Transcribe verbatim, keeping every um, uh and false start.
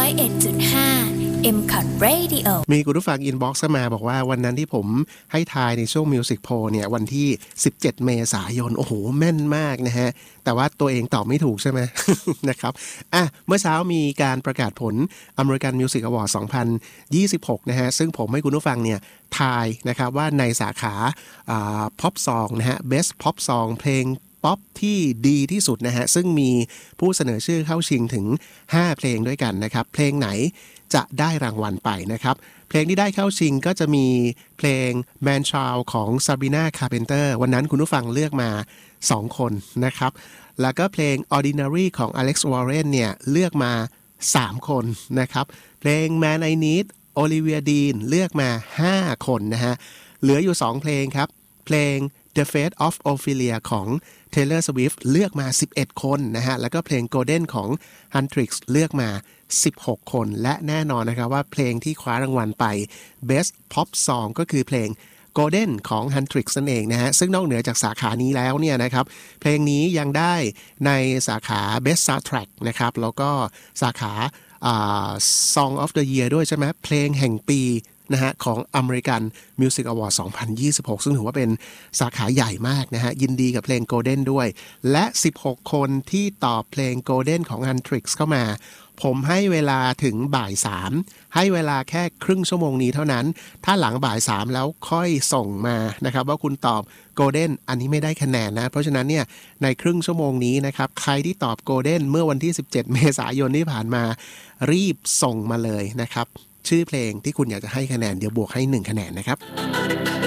อยเอ็ดจุดห้า เอ็ม คอท Radio มีคุณผู้ฟังอินบ็อกซ์เข้ามาบอกว่าวันนั้นที่ผมให้ทายในช่วง Music Poll เนี่ยวันที่สิบเจ็ดเมษายนโอ้โหแม่นมากนะฮะแต่ว่าตัวเองตอบไม่ถูกใช่ไหม นะครับอ่ะเมื่อเช้ามีการประกาศผล American Music Award สองพันยี่สิบหกนะฮะซึ่งผมให้คุณผู้ฟังเนี่ยทายนะครับว่าในสาขาอ่า Pop Song นะฮะ Best Pop Song เพลงป๊อปที่ดีที่สุดนะฮะซึ่งมีผู้เสนอชื่อเข้าชิงถึงห้าเพลงด้วยกันนะครับเพลงไหนจะได้รางวัลไปนะครับเพลงที่ได้เข้าชิงก็จะมีเพลง Man Child ของ Sabrina Carpenter วันนั้นคุณผู้ฟังเลือกมาสองคนนะครับแล้วก็เพลง Ordinary ของ Alex Warren เนี่ยเลือกมาสามคนนะครับเพลง Man I Need Olivia Dean เลือกมาห้าคนนะฮะเหลืออยู่สองเพลงครับเพลงThe Fate of Ophelia ของ Taylor Swift เลือกมาสิบเอ็ดคนนะฮะแล้วก็เพลง Golden ของ Huntrix เลือกมาสิบหกคนและแน่นอนนะครับว่าเพลงที่คว้ารางวัลไป Best Pop Song ก็คือเพลง Golden ของ Huntrix นั่นเองนะฮะซึ่งนอกเหนือจากสาขานี้แล้วเนี่ยนะครับเพลงนี้ยังได้ในสาขา Best Soundtrack นะครับแล้วก็สาขาSong of the Year ด้วยใช่ไหมเพลงแห่งปีนะฮะของ American Music Award สองพันยี่สิบหกซึ่งถือว่าเป็นสาขาใหญ่มากนะฮะยินดีกับเพลง Golden ด้วยและสิบหกคนที่ตอบเพลง Golden ของ Huntrix เข้ามาผมให้เวลาถึงบ่ายสามให้เวลาแค่ครึ่งชั่วโมงนี้เท่านั้นถ้าหลังบ่ายสามแล้วค่อยส่งมานะครับว่าคุณตอบ Golden อันนี้ไม่ได้คะแนนนะเพราะฉะนั้นเนี่ยในครึ่งชั่วโมงนี้นะครับใครที่ตอบ Golden เมื่อวันที่สิบเจ็ดเมษายนที่ผ่านมารีบส่งมาเลยนะครับชื่อเพลงที่คุณอยากจะให้คะแนนเดี๋ยวบวกให้หนึ่งคะแนนนะครับ